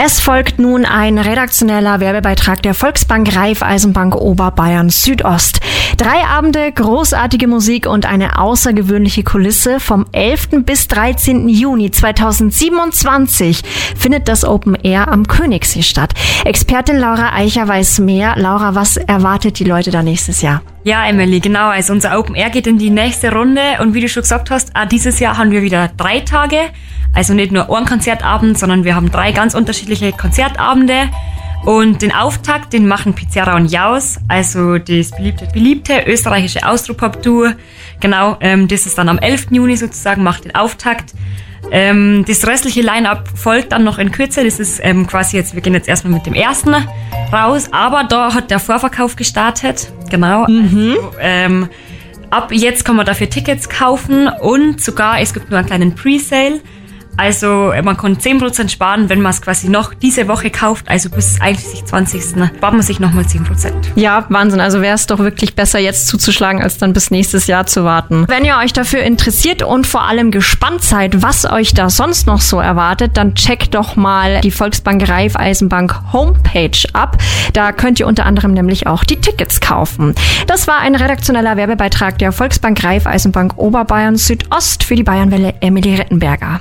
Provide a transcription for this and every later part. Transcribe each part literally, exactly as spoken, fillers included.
Es folgt nun ein redaktioneller Werbebeitrag der Volksbank Raiffeisenbank Oberbayern Südost. Drei Abende, großartige Musik und eine außergewöhnliche Kulisse. Vom elften bis dreizehnten Juni zweitausendsiebenundzwanzig findet das Open Air am Königssee statt. Expertin Laura Eicher weiß mehr. Laura, was erwartet die Leute da nächstes Jahr? Ja, Emily, genau. Also unser Open Air geht in die nächste Runde und wie du schon gesagt hast, auch dieses Jahr haben wir wieder drei Tage. Also nicht nur einen Konzertabend, sondern wir haben drei ganz unterschiedliche Konzertabende. Und den Auftakt, den machen Pizzerra und Jaus, also das beliebte, beliebte österreichische Austropop-Duo. Genau, ähm, das ist dann am elften Juni sozusagen, macht den Auftakt. Ähm, das restliche Line-Up folgt dann noch in Kürze. Das ist ähm, quasi jetzt, wir gehen jetzt erstmal mit dem ersten raus, aber da hat der Vorverkauf gestartet. Genau. Mhm. Also, ähm, ab jetzt kann man dafür Tickets kaufen und sogar, es gibt nur einen kleinen Pre-Sale. Also man kann zehn Prozent sparen, wenn man es quasi noch diese Woche kauft. Also bis einschließlich zwanzigsten spart man sich nochmal zehn Prozent. Ja, Wahnsinn. Also wäre es doch wirklich besser, jetzt zuzuschlagen, als dann bis nächstes Jahr zu warten. Wenn ihr euch dafür interessiert und vor allem gespannt seid, was euch da sonst noch so erwartet, dann checkt doch mal die Volksbank Raiffeisenbank Homepage ab. Da könnt ihr unter anderem nämlich auch die Tickets kaufen. Das war ein redaktioneller Werbebeitrag der Volksbank Raiffeisenbank Oberbayern Südost für die Bayernwelle Emily Rettenberger.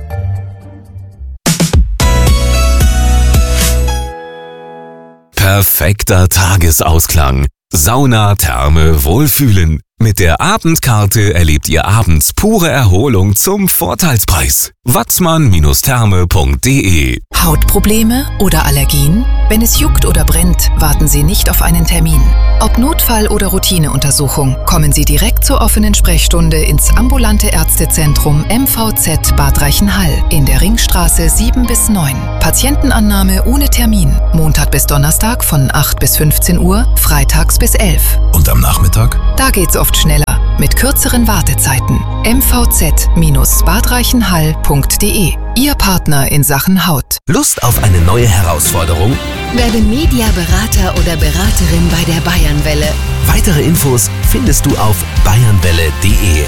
Perfekter Tagesausklang. Sauna, Therme, Wohlfühlen. Mit der Abendkarte erlebt ihr abends pure Erholung zum Vorteilspreis. watzmann Therme punkt de. Hautprobleme oder Allergien? Wenn es juckt oder brennt, warten Sie nicht auf einen Termin. Ob Notfall oder Routineuntersuchung, kommen Sie direkt zur offenen Sprechstunde ins ambulante Ärztezentrum M V Z Bad Reichenhall in der Ringstraße sieben bis neun. Patientenannahme ohne Termin. Montag bis Donnerstag von acht bis fünfzehn Uhr, freitags bis elf. Und am Nachmittag? Da geht's oft schneller, mit kürzeren Wartezeiten. m v z Bad Reichenhall punkt de. Ihr Partner in Sachen Haut. Lust auf eine neue Herausforderung? Werde Mediaberater oder Beraterin bei der Bayernwelle. Weitere Infos findest du auf bayernwelle punkt de.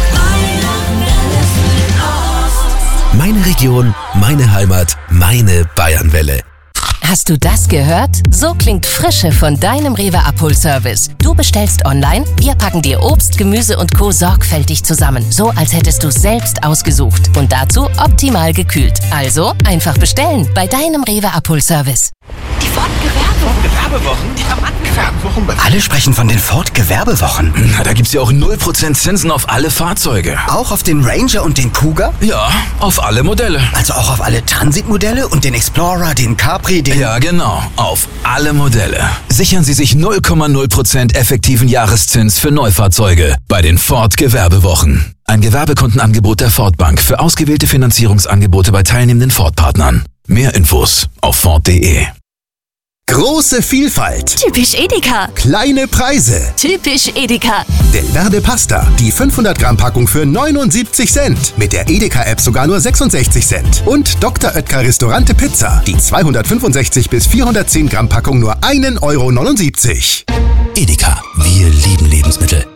Meine Region, meine Heimat, meine Bayernwelle. Hast du das gehört? So klingt Frische von deinem Rewe Abholservice. Du bestellst online, wir packen dir Obst, Gemüse und Co. sorgfältig zusammen. So, als hättest du es selbst ausgesucht. Und dazu optimal gekühlt. Also einfach bestellen bei deinem Rewe Abholservice. Die Ford-Gewerbewochen. Gewerbewochen? Die haben angefangen. Gewerbewochen? Alle sprechen von den Ford-Gewerbewochen. Na, da gibt's ja auch null Prozent Zinsen auf alle Fahrzeuge. Auch auf den Ranger und den Kuga? Ja, auf alle Modelle. Also auch auf alle Transit-Modelle und den Explorer, den Capri, den... Ja, genau. Auf alle Modelle. Sichern Sie sich null Komma null Prozent effektiven Jahreszins für Neufahrzeuge bei den Ford-Gewerbewochen. Ein Gewerbekundenangebot der Ford Bank für ausgewählte Finanzierungsangebote bei teilnehmenden Ford-Partnern. Mehr Infos auf ford punkt de. Große Vielfalt. Typisch Edeka. Kleine Preise. Typisch Edeka. Del Verde Pasta. Die fünfhundert Gramm Packung für neunundsiebzig Cent. Mit der Edeka-App sogar nur sechsundsechzig Cent. Und Doktor Oetker Restaurante Pizza. Die zweihundertfünfundsechzig bis vierhundertzehn Gramm Packung nur ein Euro neunundsiebzig. Edeka, wir lieben Lebensmittel.